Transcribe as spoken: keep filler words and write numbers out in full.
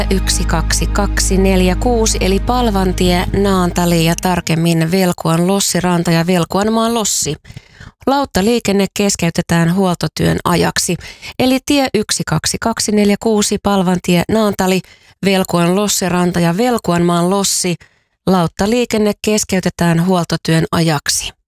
yksi kaksi kaksi neljä kuusi eli Palvantie, Naantali ja tarkemmin Velkuan lossiranta ja Velkuanmaan lossi. Lauttaliikenne keskeytetään huoltotyön ajaksi, eli tie yksi kaksi kaksi neljä kuusi Palvantie, Naantali, Velkuan lossiranta ja Velkuanmaan lossi. Lauttaliikenne keskeytetään huoltotyön ajaksi.